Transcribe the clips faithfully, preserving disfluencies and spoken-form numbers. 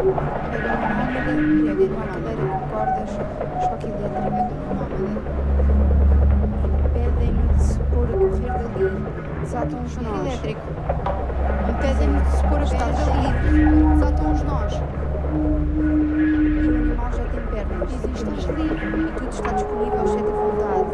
Pega uma nómada, pega uma cadeira com cordas, choque elétrico. Impedem-no de se pôr a correr dali, desatam os nós. Elétrico. Impedem-no de se pôr a correr dali, desatam os nós. E o animal já tem pernas. Dizem, estás livre. E tudo está disponível, exceto a vontade.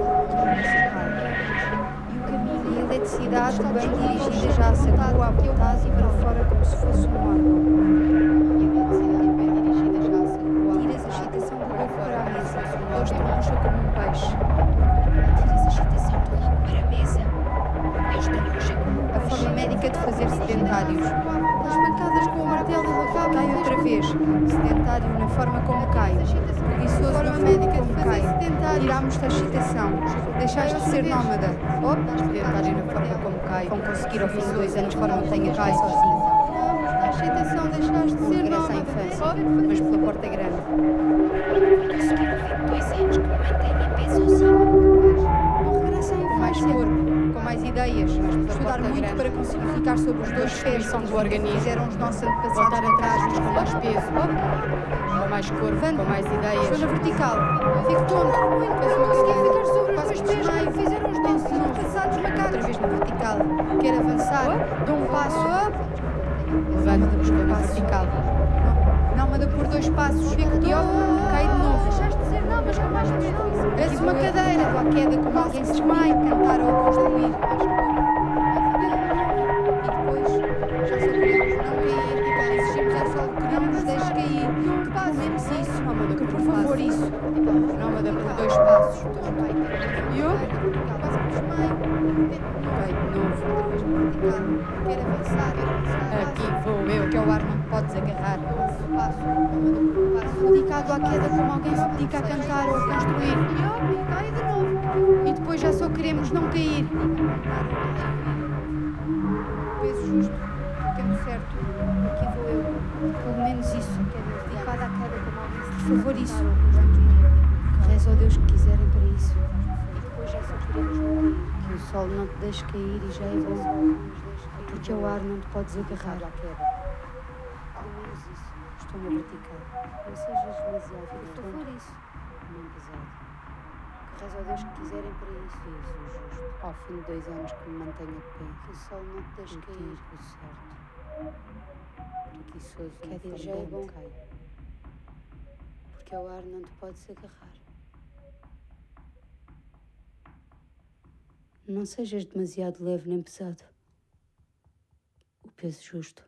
E o caminho e a eletricidade bem dirigida já acertou à vontade e para fora como se fosse um órgão. E a eletricidade bem dirigida já acertou à vontade. Tiras a excitação do lobo para a mesa. Ele estrebucha como um peixe. Tiras a excitação do lobo para a mesa. Ele estrebucha como um peixe. A forma médica de fazer sedentários. As pancadas com o martelo e o cabo. Cai outra vez. Sedentário na forma como cai. Preguiçoso na forma como cai. Tirámos-te a excitação. Deixaste de ser nómada. Oh, sedentário na forma como cai. Vão conseguir ao fim de dois anos forma que tenhas cai sozinho. A excitação deixaste de ser nómada. Regressa à infância, mas pela porta grande. Conseguir ao fim de dois anos que mantenha pé sozinho. Não regressa à infância. Com mais corpo, com mais ideias. Estudar muito para conseguir ficar sobre os dois pés do organismo. Fizeram os nossos antepassados. Voltar atrás, mas com mais peso. Com mais corpo, com mais ideias. Estou na vertical. Fico tonto. Mas não consegui ficar sobre os dois pés. Fizeram os nossos antepassados macacos. Outra vez na vertical. Quero avançar. Dou um passo. Levanta-me, estou na vertical. Não, manda por dois passos. Fico-te ó. Cai de novo. Deixaste de dizer não, mas com mais peso. Parece uma cadeira. À queda como alguém se desmaia. Cantar ou construir. Por favor, isso. Nómada por dois passos. E eu? Vai de novo. Quero avançar. Aqui vou eu. Que é o ar não te podes agarrar. Dedicado à queda como alguém se dedica a cantar ou a construir. E eu? Cai de novo. E depois já só queremos não cair. Peso justo. Tempo certo. Aqui vou eu. Pelo menos isso. Dedicado à queda como alguém se Por favor, isso. Reza ao Deus que quiserem para isso. E depois já só queremos não cair. Que o sol não te deixe cair e já é bom. Porque ao ar não te podes agarrar à queda. Pelo menos isso. Estou na vertical. Não sejas demasiado. Por favor, isso. Nem pesado. Que reza ao Deus que quiserem para isso. Isso, justo. Ao fim de dois anos que me mantenha de pé. Que o sol não te deixe cair. O certo. Preguiçoso. Que já é bom. Porque ao ar não te podes agarrar. Não sejas demasiado leve nem pesado. O peso justo.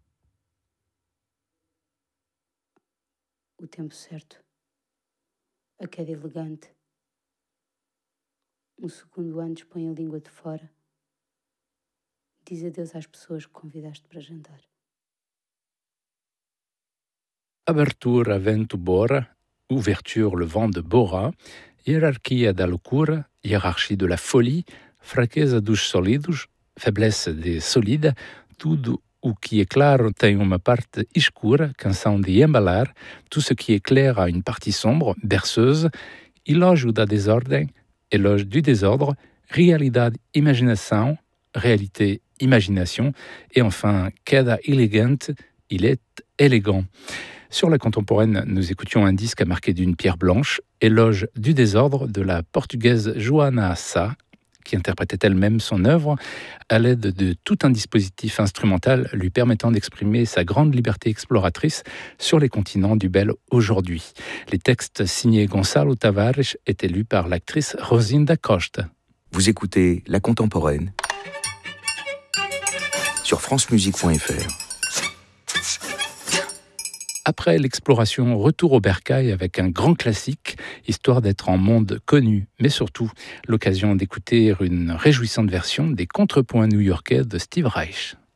O tempo certo. A queda elegante. Um segundo antes põe a língua de fora. Diz adeus às pessoas que convidaste para jantar. Abertura vento Bora, ouverture le vent de Bora, hierarquia da loucura, hiérarchie de la folie, fraqueza dos sólidos, faiblesse des solides, tudo o que é claro tem uma parte escura, canção de embalar, tout ce qui est clair a une partie sombre, berceuse, elogio da desordem, éloge du désordre, realidade, imaginação, réalité, imagination, et enfin, queda elegante, il est élégant. Sur la contemporaine, nous écoutions un disque à marquer d'une pierre blanche, éloge du désordre de la portugaise Joana Sá, qui interprétait elle-même son œuvre à l'aide de tout un dispositif instrumental lui permettant d'exprimer sa grande liberté exploratrice sur les continents du bel aujourd'hui. Les textes signés Gonçalo Tavares étaient lus par l'actrice Rosinda Costa. Vous écoutez La Contemporaine sur francemusique point f r. Après l'exploration, retour au bercail avec un grand classique, histoire d'être en monde connu, mais surtout l'occasion d'écouter une réjouissante version des contrepoints new-yorkais de Steve Reich.